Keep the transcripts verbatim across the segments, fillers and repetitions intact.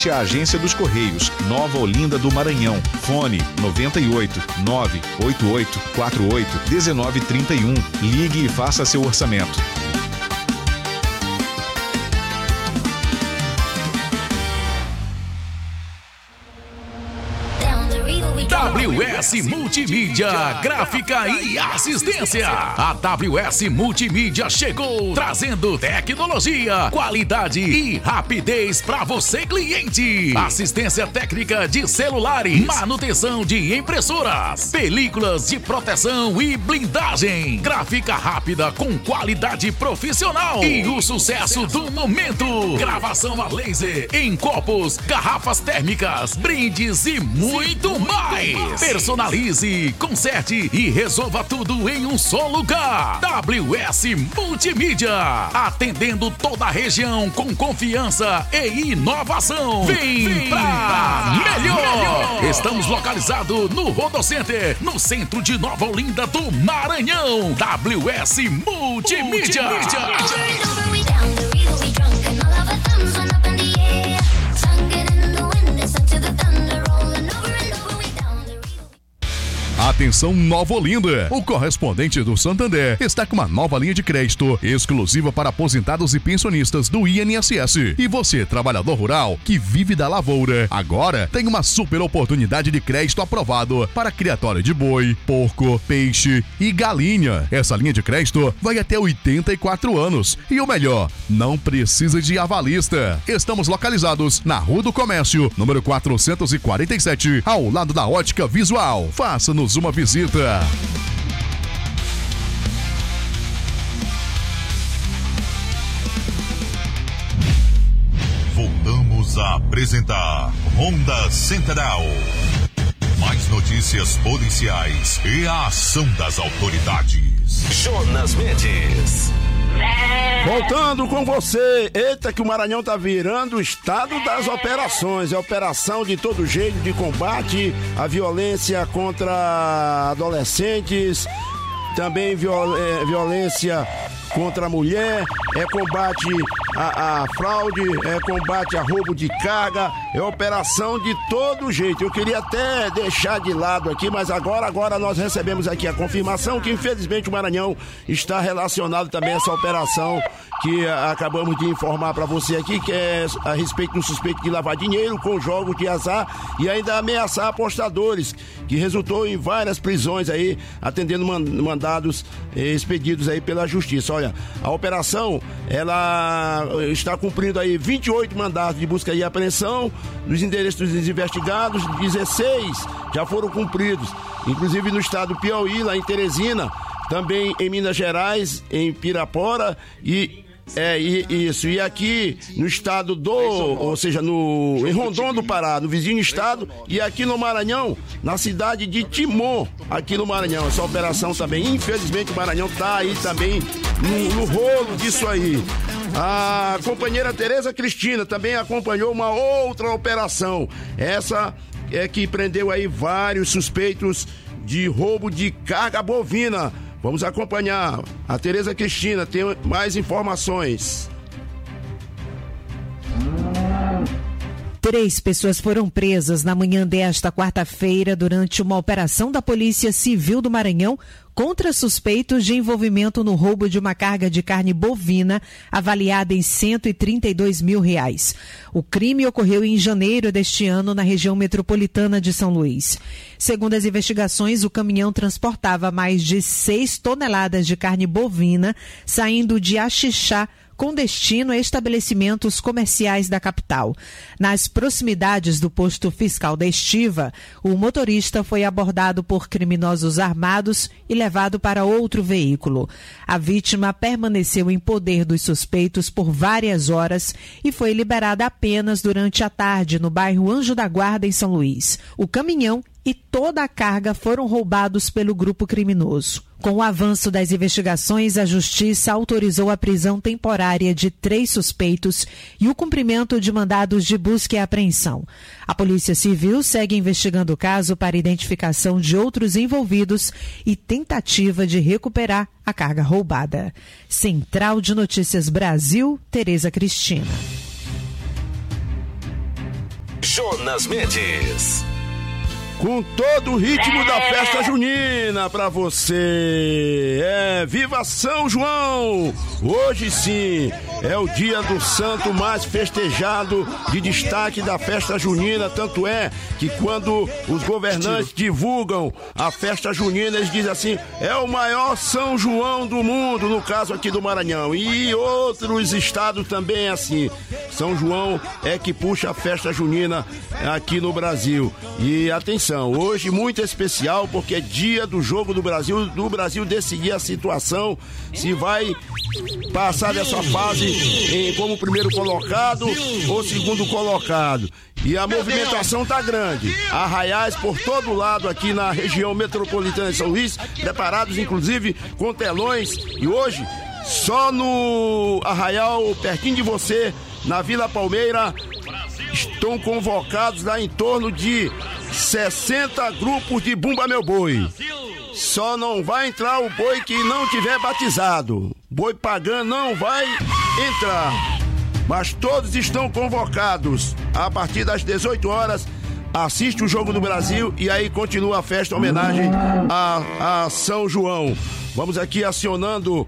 A Agência dos Correios, Nova Olinda do Maranhão. Fone noventa e oito, nove oito oito quatro oito, um nove três um. Ligue e faça seu orçamento. W S Multimídia, gráfica e assistência. A W S Multimídia chegou trazendo tecnologia, qualidade e rapidez para você, cliente. Assistência técnica de celulares, manutenção de impressoras, películas de proteção e blindagem, gráfica rápida com qualidade profissional e o sucesso do momento. Gravação a laser em copos, garrafas térmicas, brindes e muito mais. Personalize, conserte e resolva tudo em um só lugar. W S Multimídia, atendendo toda a região com confiança e inovação. Vem, Vem pra melhor. melhor. Estamos localizados no Rodocenter, no centro de Nova Olinda do Maranhão. W S Multimídia. Multimídia. Atenção Nova Olinda, o correspondente do Santander está com uma nova linha de crédito exclusiva para aposentados e pensionistas do I N S S. E você, trabalhador rural que vive da lavoura, agora tem uma super oportunidade de crédito aprovado para criatório de boi, porco, peixe e galinha. Essa linha de crédito vai até oitenta e quatro anos e o melhor, não precisa de avalista. Estamos localizados na Rua do Comércio, número quatrocentos e quarenta e sete, ao lado da Ótica Visual. Faça-nos uma visita. Voltamos a apresentar Ronda Central. Mais notícias policiais e a ação das autoridades. Jonas Mendes. Voltando com você. Eita, que o Maranhão tá virando o estado das operações. É operação de todo jeito de combate à violência contra adolescentes, também viol, é, violência contra a mulher, é combate a, a fraude, é combate a roubo de carga, é operação de todo jeito. Eu queria até deixar de lado aqui, mas agora, agora nós recebemos aqui a confirmação que infelizmente o Maranhão está relacionado também a essa operação que acabamos de informar para você aqui, que é a respeito do suspeito de lavar dinheiro com jogos de azar e ainda ameaçar apostadores, que resultou em várias prisões aí, atendendo mandados expedidos aí pela justiça. Olha, a operação, ela está cumprindo aí vinte e oito mandados de busca e apreensão nos endereços dos investigados, dezesseis já foram cumpridos, inclusive no estado do Piauí, lá em Teresina, também em Minas Gerais, em Pirapora e É, e, isso, e aqui no estado do, ou seja, no, em Rondon do Pará, no vizinho estado, e aqui no Maranhão, na cidade de Timon, aqui no Maranhão. Essa operação também, infelizmente o Maranhão tá aí também no, no rolo disso aí. A companheira Tereza Cristina também acompanhou uma outra operação, essa é que prendeu aí vários suspeitos de roubo de carga bovina. Vamos acompanhar. A Tereza Cristina tem mais informações. Três pessoas foram presas na manhã desta quarta-feira durante uma operação da Polícia Civil do Maranhão contra suspeitos de envolvimento no roubo de uma carga de carne bovina avaliada em cento e trinta e dois mil reais. O crime ocorreu em janeiro deste ano na região metropolitana de São Luís. Segundo as investigações, o caminhão transportava mais de seis toneladas de carne bovina saindo de Axixá, com destino a estabelecimentos comerciais da capital. Nas proximidades do posto fiscal da Estiva, o motorista foi abordado por criminosos armados e levado para outro veículo. A vítima permaneceu em poder dos suspeitos por várias horas e foi liberada apenas durante a tarde no bairro Anjo da Guarda, em São Luís. O caminhão e toda a carga foram roubados pelo grupo criminoso. Com o avanço das investigações, a Justiça autorizou a prisão temporária de três suspeitos e o cumprimento de mandados de busca e apreensão. A Polícia Civil segue investigando o caso para identificação de outros envolvidos e tentativa de recuperar a carga roubada. Central de Notícias Brasil, Tereza Cristina. Jonas Mendes. Com todo o ritmo da festa junina pra você. É, viva São João! Hoje sim, é o dia do santo mais festejado de destaque da festa junina. Tanto é que quando os governantes divulgam a festa junina, eles dizem assim, é o maior São João do mundo, no caso aqui do Maranhão. E outros estados também é assim. São João é que puxa a festa junina aqui no Brasil. E atenção, hoje muito especial porque é dia do jogo do Brasil, do Brasil decidir a situação, se vai passar dessa fase em, como primeiro colocado ou segundo colocado. E a movimentação tá grande. Arraiais por todo lado aqui na região metropolitana de São Luís, preparados inclusive com telões. E hoje, só no Arraial, pertinho de você, na Vila Palmeira, estão convocados lá em torno de sessenta grupos de Bumba Meu Boi. Só não vai entrar o boi que não tiver batizado. Boi pagã não vai entrar. Mas todos estão convocados. A partir das dezoito horas, assiste o Jogo do Brasil e aí continua a festa, homenagem a, a São João. Vamos aqui acionando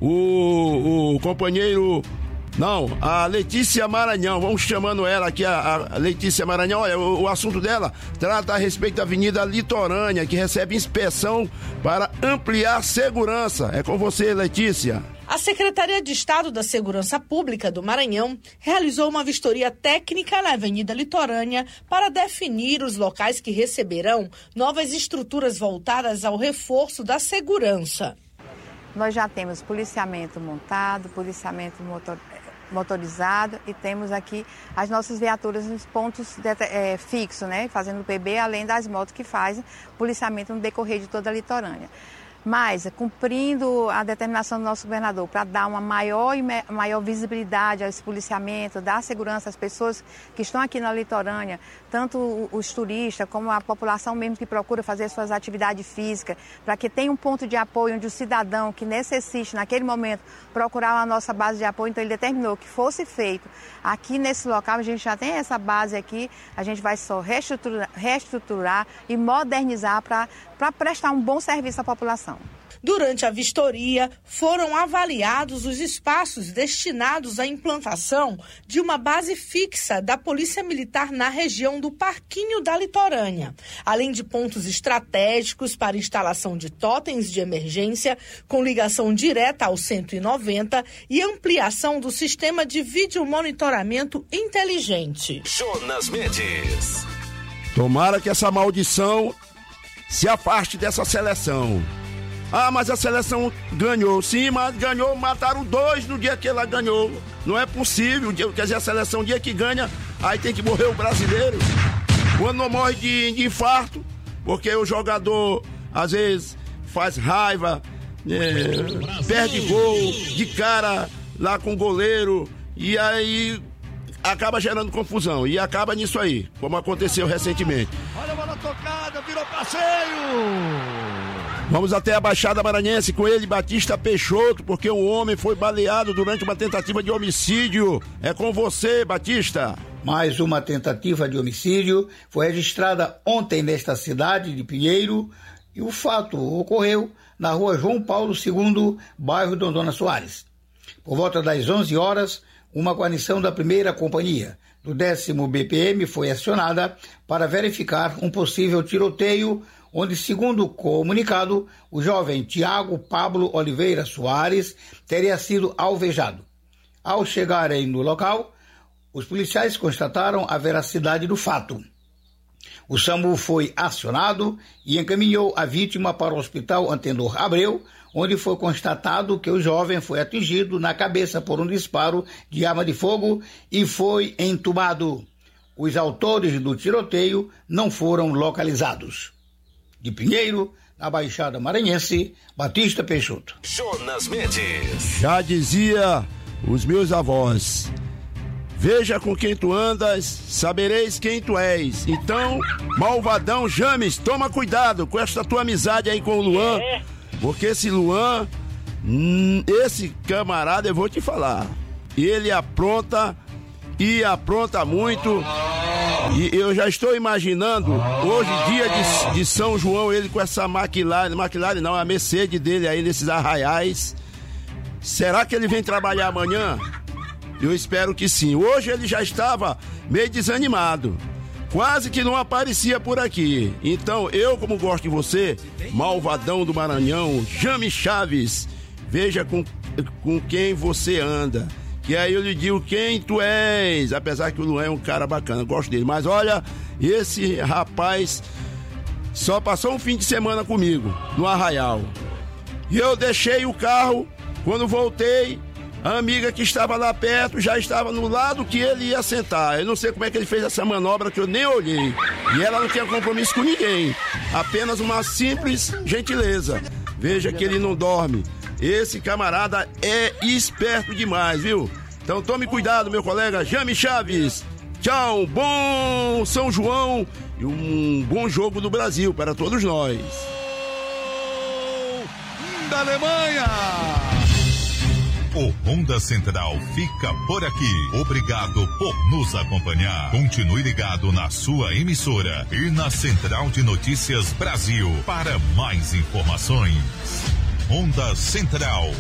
o, o companheiro... Não, a Letícia Maranhão, vamos chamando ela aqui, a, a Letícia Maranhão. Olha, o, o assunto dela trata a respeito da Avenida Litorânea, que recebe inspeção para ampliar segurança. É com você, Letícia. A Secretaria de Estado da Segurança Pública do Maranhão realizou uma vistoria técnica na Avenida Litorânea para definir os locais que receberão novas estruturas voltadas ao reforço da segurança. Nós já temos policiamento montado, policiamento motor, motorizado e temos aqui as nossas viaturas nos pontos de, é, fixos, né, fazendo o P B, além das motos que fazem policiamento no decorrer de toda a litorânea. Mas, cumprindo a determinação do nosso governador para dar uma maior, maior visibilidade a esse policiamento, dar segurança às pessoas que estão aqui na litorânea, tanto os turistas como a população mesmo que procura fazer suas atividades físicas, para que tenha um ponto de apoio onde o cidadão que necessite, naquele momento, procurar a nossa base de apoio. Então, ele determinou que fosse feito aqui nesse local. A gente já tem essa base aqui, a gente vai só reestruturar, reestruturar e modernizar para para prestar um bom serviço à população. Durante a vistoria, foram avaliados os espaços destinados à implantação de uma base fixa da Polícia Militar na região do Parquinho da Litorânea, além de pontos estratégicos para instalação de totens de emergência com ligação direta ao cento e noventa e ampliação do sistema de videomonitoramento inteligente. Jonas Mendes. Tomara que essa maldição se afaste dessa seleção. Ah, mas a seleção ganhou. Sim, mas ganhou, mataram dois no dia que ela ganhou. Não é possível. Quer dizer, a seleção, o dia que ganha, aí tem que morrer o brasileiro. Quando não morre de, de infarto, porque o jogador, às vezes, faz raiva, é, perde gol de cara lá com o goleiro, e aí acaba gerando confusão. E acaba nisso aí, como aconteceu recentemente. Olha a bola tocada, virou passeio! Vamos até a Baixada Maranhense com ele, Batista Peixoto, porque um homem foi baleado durante uma tentativa de homicídio. É com você, Batista. Mais uma tentativa de homicídio foi registrada ontem nesta cidade de Pinheiro e o fato ocorreu na rua João Paulo segundo, bairro Dona Soares. Por volta das onze horas, uma guarnição da primeira companhia do décimo B P M foi acionada para verificar um possível tiroteio, onde, segundo o comunicado, o jovem Tiago Pablo Oliveira Soares teria sido alvejado. Ao chegarem no local, os policiais constataram a veracidade do fato. O SAMU foi acionado e encaminhou a vítima para o Hospital Antenor Abreu, onde foi constatado que o jovem foi atingido na cabeça por um disparo de arma de fogo e foi entubado. Os autores do tiroteio não foram localizados. De Pinheiro, na Baixada Maranhense, Batista Peixoto. Jonas Mendes. Já dizia os meus avós: veja com quem tu andas, sabereis quem tu és. Então, malvadão James, toma cuidado com esta tua amizade aí com o Luan, porque esse Luan, hum, esse camarada, eu vou te falar, ele apronta e apronta muito. E eu já estou imaginando, hoje, dia de, de São João, ele com essa McLaren, McLaren não, a Mercedes dele aí nesses arraiais. Será que ele vem trabalhar amanhã? Eu espero que sim. Hoje ele já estava meio desanimado. Quase que não aparecia por aqui. Então, eu, como gosto de você, malvadão do Maranhão, Jame Chaves, veja com, com quem você anda. Que aí eu lhe digo quem tu és. Apesar que o Luan é um cara bacana, gosto dele. Mas olha, esse rapaz só passou um fim de semana comigo, no Arraial. E eu deixei o carro, quando voltei, a amiga que estava lá perto já estava no lado que ele ia sentar. Eu não sei como é que ele fez essa manobra, que eu nem olhei. E ela não tinha compromisso com ninguém. Apenas uma simples gentileza. Veja que ele não dorme. Esse camarada é esperto demais, viu? Então tome cuidado, meu colega Jame Chaves. Tchau, bom São João e um bom jogo do Brasil para todos nós. Da Alemanha! O Ronda Central fica por aqui. Obrigado por nos acompanhar. Continue ligado na sua emissora e na Central de Notícias Brasil para mais informações. Ronda Central.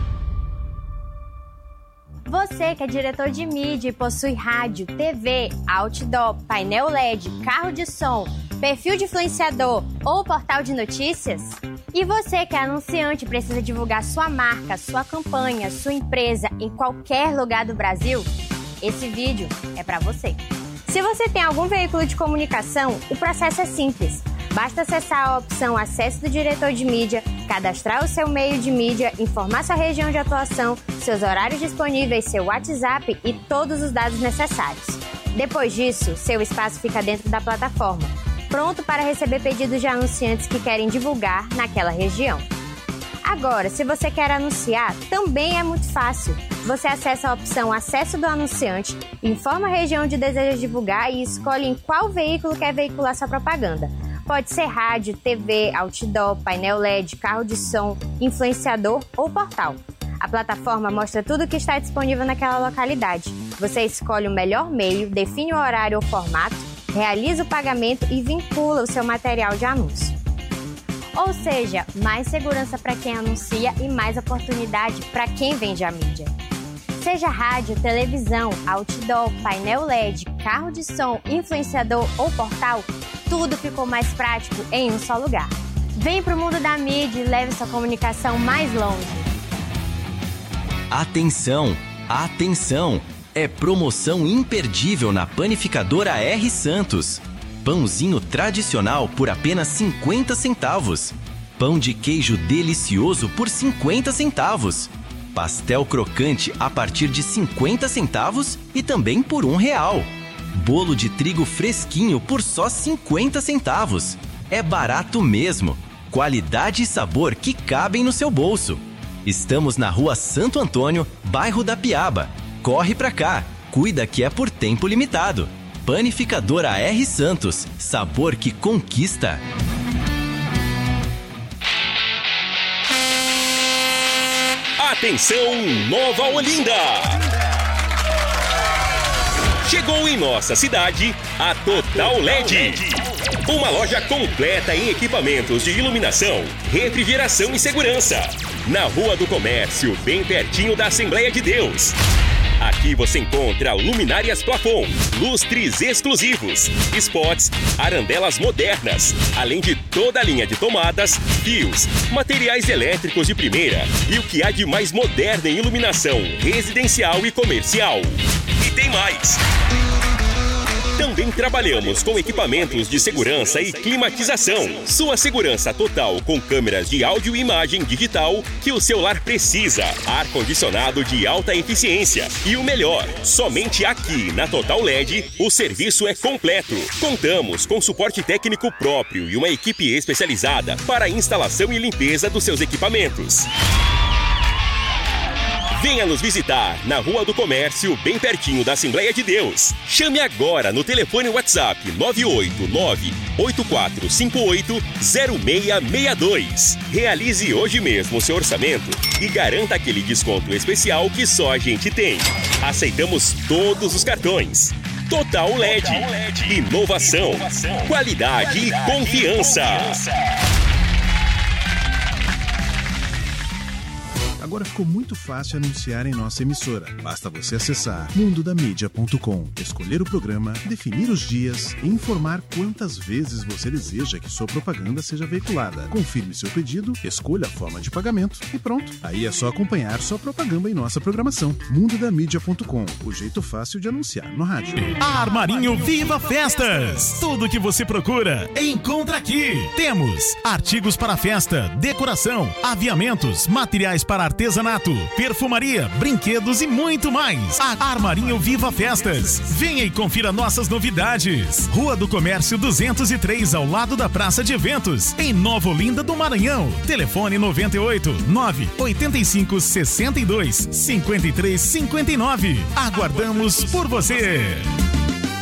Você que é diretor de mídia e possui rádio, T V, outdoor, painel L E D, carro de som, perfil de influenciador ou portal de notícias? E você que é anunciante e precisa divulgar sua marca, sua campanha, sua empresa em qualquer lugar do Brasil? Esse vídeo é para você. Se você tem algum veículo de comunicação, o processo é simples. Basta acessar a opção Acesso do Diretor de Mídia, cadastrar o seu meio de mídia, informar sua região de atuação, seus horários disponíveis, seu WhatsApp e todos os dados necessários. Depois disso, seu espaço fica dentro da plataforma, pronto para receber pedidos de anunciantes que querem divulgar naquela região. Agora, se você quer anunciar, também é muito fácil. Você acessa a opção Acesso do Anunciante, informa a região onde deseja divulgar e escolhe em qual veículo quer veicular sua propaganda. Pode ser rádio, T V, outdoor, painel L E D, carro de som, influenciador ou portal. A plataforma mostra tudo o que está disponível naquela localidade. Você escolhe o melhor meio, define o horário ou formato, realiza o pagamento e vincula o seu material de anúncio. Ou seja, mais segurança para quem anuncia e mais oportunidade para quem vende a mídia. Seja rádio, televisão, outdoor, painel L E D, carro de som, influenciador ou portal, tudo ficou mais prático em um só lugar. Vem para o mundo da mídia e leve sua comunicação mais longe. Atenção, atenção! É promoção imperdível na Panificadora R. Santos. Pãozinho tradicional por apenas cinquenta centavos. Pão de queijo delicioso por cinquenta centavos. Pastel crocante a partir de cinquenta centavos e também por um real. Bolo de trigo fresquinho por só cinquenta centavos. É barato mesmo. Qualidade e sabor que cabem no seu bolso. Estamos na Rua Santo Antônio, bairro da Piaba. Corre pra cá, cuida que é por tempo limitado. Panificadora R. Santos, sabor que conquista. Atenção, Nova Olinda! Chegou em nossa cidade a Total L E D. Uma loja completa em equipamentos de iluminação, refrigeração e segurança. Na Rua do Comércio, bem pertinho da Assembleia de Deus. Aqui você encontra luminárias plafond, lustres exclusivos, spots, arandelas modernas, além de toda a linha de tomadas, fios, materiais elétricos de primeira e o que há de mais moderno em iluminação residencial e comercial. E tem mais! Também trabalhamos com equipamentos de segurança e climatização. Sua segurança total com câmeras de áudio e imagem digital que o seu lar precisa. Ar-condicionado de alta eficiência. E o melhor, somente aqui na Total L E D o serviço é completo. Contamos com suporte técnico próprio e uma equipe especializada para a instalação e limpeza dos seus equipamentos. Venha nos visitar na Rua do Comércio, bem pertinho da Assembleia de Deus. Chame agora no telefone WhatsApp nove oito nove, oito quatro cinco oito, zero seis seis dois. Realize hoje mesmo o seu orçamento e garanta aquele desconto especial que só a gente tem. Aceitamos todos os cartões. Total L E D. Inovação, qualidade e confiança. Agora ficou muito fácil anunciar em nossa emissora. Basta você acessar mundo da mídia ponto com, escolher o programa, definir os dias e informar quantas vezes você deseja que sua propaganda seja veiculada. Confirme seu pedido, escolha a forma de pagamento e pronto. Aí é só acompanhar sua propaganda em nossa programação. mundo da mídia ponto com, o jeito fácil de anunciar no rádio. Armarinho Viva Festas! Tudo que você procura, encontra aqui. Temos artigos para festa, decoração, aviamentos, materiais para artesanato, perfumaria, brinquedos e muito mais. A Armarinho Viva Festas. Venha e confira nossas novidades. Rua do Comércio duzentos e três, ao lado da Praça de Eventos, em Nova Olinda do Maranhão. Telefone noventa e oito, nove oito cinco, sessenta e dois, cinquenta e três cinquenta e nove. Aguardamos por você.